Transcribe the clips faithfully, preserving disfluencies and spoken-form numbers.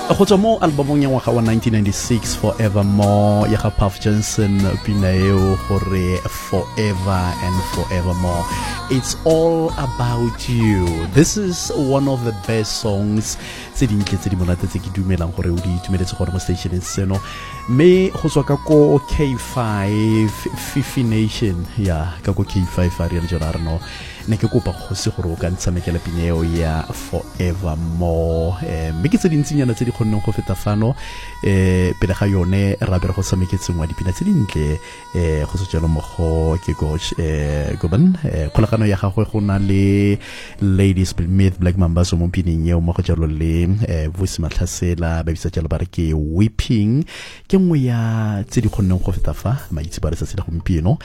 go tswa mo albumong ya ngwaga wa nineteen ninety-six Forevermore ya ga Puff Johnson, pina eo gore forever and forevermore. It's all about you. This is one of the best songs tse dintle tse di monate tse ke dumelang gore o di itumeletse gore mo stationeng seno, me go tswa ka ko K five Fifi Nation ya ka ko K five a re jona reno ne ke kopa go se gore o ka ntsamekela pineo ya Forevermore. eh me ke tse dintsinyana tse di khonneng go feta fano eh pele ga yone ra bere go sameketseng wa dipina tse dintle eh go se jalo mo go ke coach eh goban eh kholagano ya gagwe go na le Ladies Myth Black Mamba so mo pineng ye mo go jalo le eh Vusi Matlhasela ba bitsa jalo ba re ke Weeping ke ngwe ya tse di khonneng go feta fa maitse ba re sa se le gompieno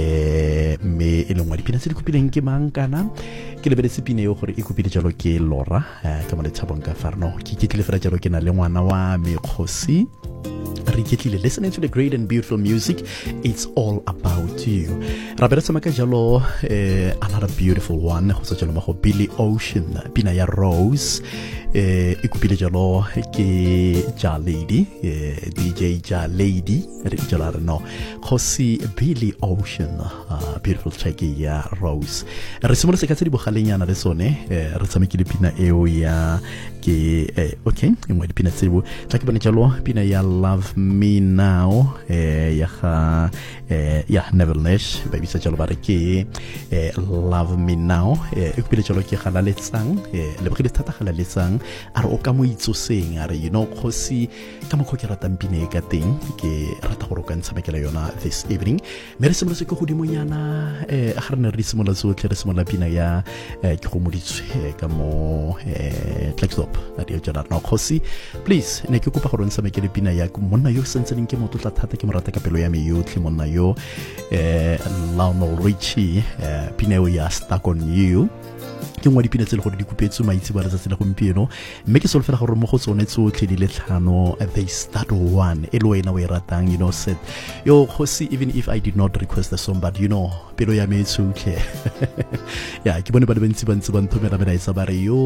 eh me e lengwa dipina tse di kopileng ke mang kana ke lebeletse pina yo gore e kopile jalo ke Laura ka mo le tshabong ka farno ke ke tle fela jalo ke na le ngwana wa Mekgosi re ketlile listening to the great and beautiful music. It's all about you. Ra bere tsama ka jalo eh another beautiful one go tswa jalo mo go Billy Ocean pina ya Rose eh e kopile jalo ke Ja Lady eh D J Ja Lady re jalo re no go si Billy Ocean uh, beautiful track ya Rose. Re simolola se ka tse di bogalenyana le sone eh re tsamekile pina eo ya ke eh okay ngwe dipina tsebo tla ke bone jalo pina ya Love Me Now eh ya ga eh ya Neville Nash ba bitsa jalo ba re ke eh Love Me Now eh e kopile jalo ke gala letsang eh le bogile thata gala letsang a re o ka mo itsoseng a re you know khosi ka mo go ke rata mpine ka teng ke rata gore o ka ntsamekela yona this evening me re simolola se go godimonyana eh a re ne re simolola so tle re simolola pina ya eh ke go moditswe ka mo eh Clickstop a di jana no khosi please ne ke kopa gore o ntsamekele pina ya monna yo sentseleng ke motho tla thata ke morata ka pelo ya me yotlhe monna yo eh Lionel Richie eh pina ya Stuck on You ke ngwa dipina tse le gore di kupetse maitse ba retsa tsela gompieno mme ke solfela gore mo go tsone tsotlhe di le tlhano they start one e le wena o e ratang you know said yo khosi even if I did not request the song but you know pelo ya me tsotlhe ya ke bone ba le bentsi bantsi ba nthomela bena itsa ba re yo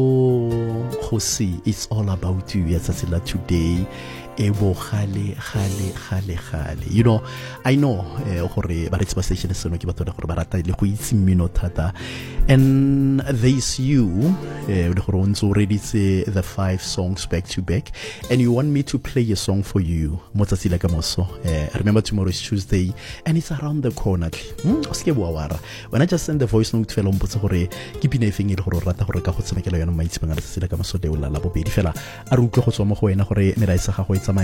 khosi it's all about you ya tsatsela today ebo khale khale khale khale you know I know eh gore ba retsa ba station seno ke batho le gore ba rata le go itse mmino thata and there's you eh le gore o ntse already say the five songs back to back and you want me to play a song for you motsatsila ka moso eh remember tomorrow is Tuesday and it's around the corner hmm o ske bua wara when I just send the voice note fela mpotse gore ke pina efeng e le gore o rata gore ka go tsamekela yona maitse bangala tsela ka moso de o la la bobedi fela a re utlwe go tswa mo go wena gore mera isa ga go